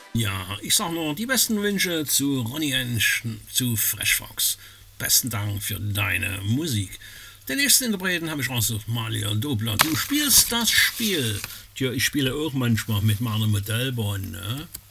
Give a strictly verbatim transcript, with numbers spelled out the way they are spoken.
Ja, ich sag nur die besten Wünsche zu Ronny Ensch, zu Fresh Fox. Besten Dank für deine Musik. Den nächsten Interpreten habe ich rausgesucht, Malia Dobler. Du spielst das Spiel. Tja, ich spiele auch manchmal mit meiner Modellbahn, ne?